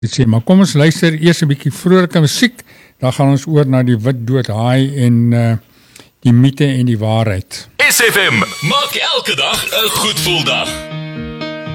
Dit sê, maar kom ons luister eers 'n bietjie vrolijke musiek, dan gaan ons oor na die wit dood haai en die mite en die waarheid. SFM, maak elke dag 'n goed gevoel dag.